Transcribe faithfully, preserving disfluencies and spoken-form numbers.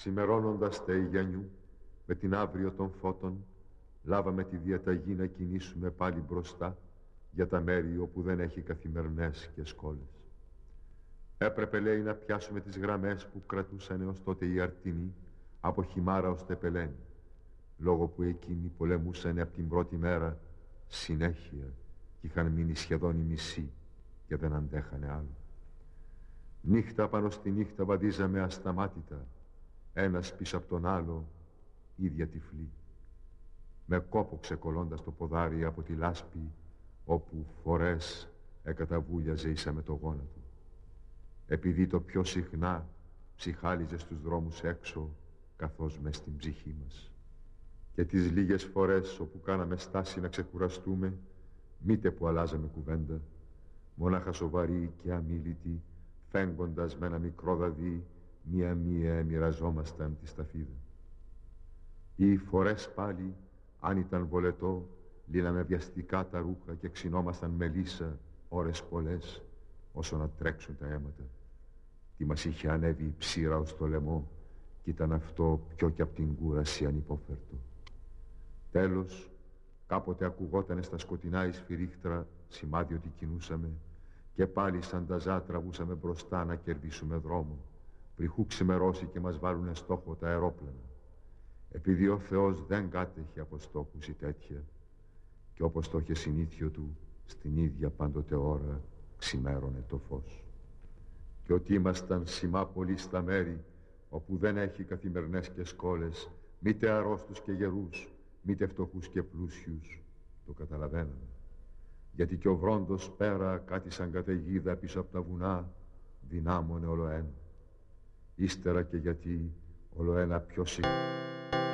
Σημερώνοντας τα Ιγιανιού, με την αύριο των φώτων, λάβαμε τη διαταγή να κινήσουμε πάλι μπροστά για τα μέρη όπου δεν έχει καθημερινές και σκόλες. Έπρεπε, λέει, να πιάσουμε τις γραμμές που κρατούσαν έως τότε οι Αρτινοί από Χιμάρα ως Τεπελένη, λόγω που εκείνοι πολεμούσαν από την πρώτη μέρα συνέχεια και είχαν μείνει σχεδόν οι μισοί και δεν αντέχανε άλλο. Νύχτα πάνω στη νύχτα βαδίζαμε ασταμάτητα, ένας πίσω από τον άλλο, ίδια τυφλή, με κόπο ξεκολλώντας το ποδάρι από τη λάσπη, όπου φορές εκαταβούλιαζε ίσα με το γόνατο. Επειδή το πιο συχνά ψυχάλιζε στους δρόμους έξω, καθώς μες στην ψυχή μας. Και τις λίγες φορές όπου κάναμε στάση να ξεκουραστούμε, μήτε που αλλάζαμε κουβέντα, μονάχα σοβαροί και αμίλητοι, φέγγοντας με ένα μικρό δαδί, μία-μία μοιραζόμασταν τη σταφίδα. Ή φορές πάλι, αν ήταν βολετό, λύναμε βιαστικά τα ρούχα και ξυνόμασταν με λύσα ώρες πολλές, όσο να τρέξουν τα αίματα. Τι μας είχε ανέβει η ψήρα ως το λαιμό, κι ήταν αυτό πιο κι απ' την κούραση ανυπόφερτο. Τέλος, κάποτε ακουγότανε στα σκοτεινά η σφυρίχτρα σημάδι ότι κινούσαμε, και πάλι σαν τα ζά τραβούσαμε μπροστά να κερδίσουμε δρόμο, πριχού ξημερώσει και μας βάλουνε στόχο τα αερόπλανα. Επειδή ο Θεός δεν κάτεχε από στόχους ή τέτοια, και όπως το είχε συνήθιο του, στην ίδια πάντοτε ώρα ξημέρωνε το φως. Και ότι ήμασταν σημά πολύ στα μέρη όπου δεν έχει καθημερινές και σκόλες, μήτε αρρώστους και γερούς, μήτε φτωχούς και πλούσιους, το καταλαβαίναμε. Γιατί και ο βρόντος πέρα κάτι σαν καταιγίδα πίσω από τα βουνά δυνάμωνε όλο ένα. Ύστερα και γιατί όλο ένα πιο συχνά